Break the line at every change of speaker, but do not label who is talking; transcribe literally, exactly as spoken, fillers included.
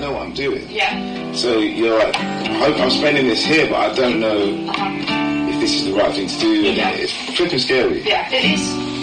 know what I'm doing.
Yeah.
So you're like, I- I'm spending this here, but I don't know
Uh-huh.
if this is the right thing to do. And
Yeah.
it's flipping scary.
Yeah, it is.